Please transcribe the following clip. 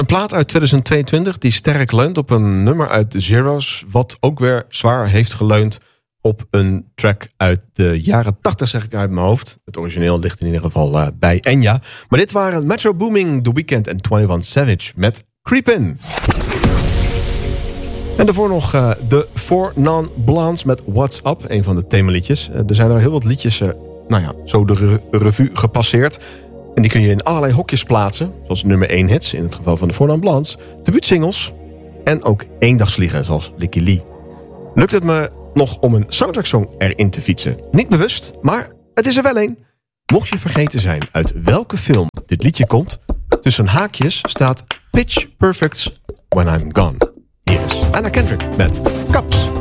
Een plaat uit 2022 die sterk leunt op een nummer uit de Zeros, wat ook weer zwaar heeft geleund op een track uit de jaren 80, zeg ik uit mijn hoofd. Het origineel ligt in ieder geval bij Enya. Maar dit waren Metro Booming, The Weeknd en 21 Savage met Creepin'. En daarvoor nog de Four Non Blondes met What's Up, een van de themaliedjes. Er zijn er heel wat liedjes, zo de revue gepasseerd. En die kun je in allerlei hokjes plaatsen, zoals nummer 1 hits in het geval van de Four Non Blondes, debuutsingles en ook eendagsvliegen, zoals Licky Lee. Lukt het me nog om een soundtrack-song erin te fietsen? Niet bewust, maar het is er wel een. Mocht je vergeten zijn uit welke film dit liedje komt, tussen haakjes staat Pitch Perfect's When I'm Gone. Hier is Anna Kendrick met Kaps.